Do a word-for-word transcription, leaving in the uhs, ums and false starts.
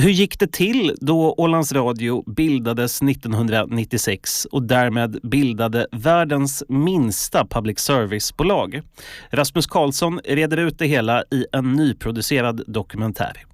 Hur gick det till då Ålands Radio bildades nittonhundranittiosex och därmed bildade världens minsta public service-bolag? Rasmus Karlsson reder ut det hela i en nyproducerad dokumentär.